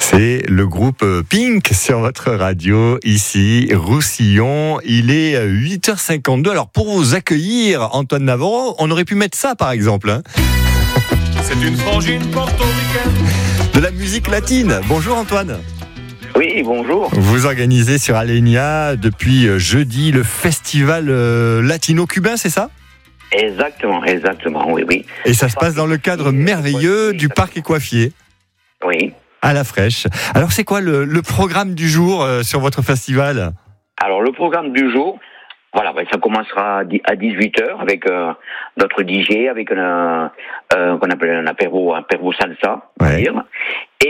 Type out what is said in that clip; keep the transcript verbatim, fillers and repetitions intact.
C'est le groupe Pink sur votre radio, ici, Roussillon. Il est huit heures cinquante-deux. Alors, pour vous accueillir, Antoine Navarro, on aurait pu mettre ça, par exemple. Hein. C'est une frangine portoricaine. De la musique latine. Bonjour, Antoine. Oui, bonjour. Vous organisez sur Alenia depuis jeudi le festival latino-cubain, c'est ça ? Exactement, exactement, oui, oui. Et ça se passe dans le cadre merveilleux du Parc Écoiffier. Oui. À la fraîche. Alors, c'est quoi le, le programme du jour euh, sur votre festival ? Alors, le programme du jour, voilà, ben, ça commencera à dix-huit heures avec euh, notre D J, avec un, euh, qu'on appelle un apéro, un apéro salsa, on va ouais. dire.